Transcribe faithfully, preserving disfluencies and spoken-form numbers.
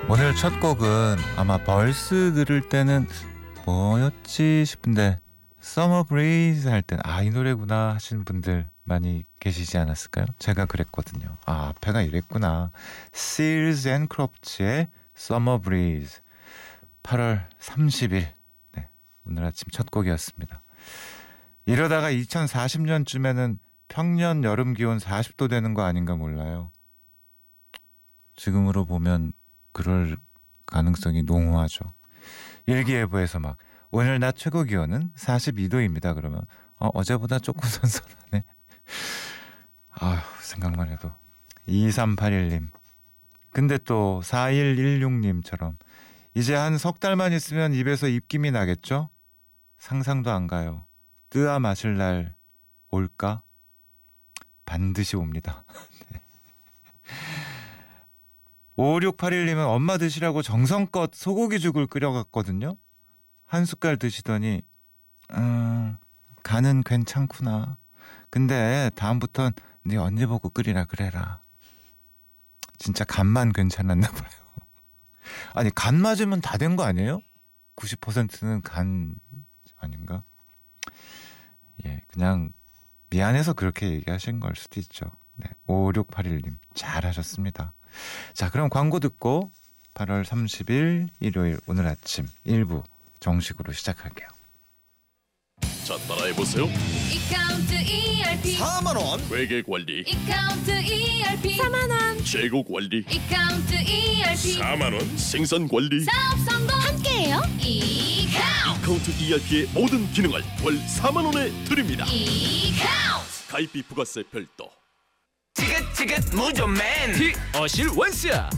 오늘 첫 곡은 아마 벌스 들을 때는 뭐였지 싶은데 Summer Breeze 할 때는 아, 이 노래구나 하시는 분들 많이 계시지 않았을까요? 제가 그랬거든요. 아, 앞에가 이랬구나. Sears and Crofts의 Summer Breeze. 팔월 삼십일 네, 오늘 아침 첫 곡이었습니다. 이러다가 이천사십 년쯤에는 평년 여름 기온 사십 도 되는 거 아닌가 몰라요. 지금으로 보면 그럴 가능성이 농후하죠. 일기예보에서 막 오늘 낮 최고 기온은 사십이 도입니다. 그러면 어, 어제보다 조금 선선하네. 아휴, 생각만 해도. 이삼팔일 님. 근데 또 사일일육 님처럼 이제 한 석 달만 있으면 입에서 입김이 나겠죠? 상상도 안 가요. 뜨아 마실 날 올까? 반드시 옵니다. 네. 오육팔일 님은 엄마 드시라고 정성껏 소고기죽을 끓여갔거든요. 한 숟갈 드시더니 음, 간은 괜찮구나. 근데 다음부턴 네 언니 보고 끓이라 그래라. 진짜 간만 괜찮았나 봐요. 아니, 간 맞으면 다 된 거 아니에요? 구십 퍼센트는 간 아닌가? 예, 그냥 미안해서 그렇게 얘기하신 걸 수도 있죠. 네, 오육팔일 님 잘하셨습니다. 자, 그럼 광고 듣고 팔월 삼십일 일요일 오늘 아침 일 부 정식으로 시작할게요. 자, 따라해보세요. 이카운트 이알피 사만 원 회계관리, 이카운트 이알피 사만 원 재고관리, 이카운트 이알피 사만 원 생산관리. 사업 성공 함께해요. 이카운트 이카운트 이알피의 모든 기능을 월 사만 원에 드립니다. 이카운트 가입비 부가세 별도. 지긋지긋 무좀맨 어실 원스야